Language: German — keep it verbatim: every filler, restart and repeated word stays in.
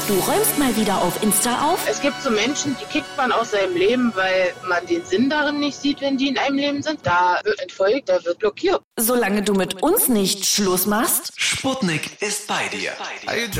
Du räumst mal wieder auf Insta auf? Es gibt so Menschen, die kickt man aus seinem Leben, weil man den Sinn darin nicht sieht, wenn die in einem Leben sind. Da wird entfolgt, da wird blockiert. Solange du mit uns nicht Schluss machst, Sputnik ist bei dir.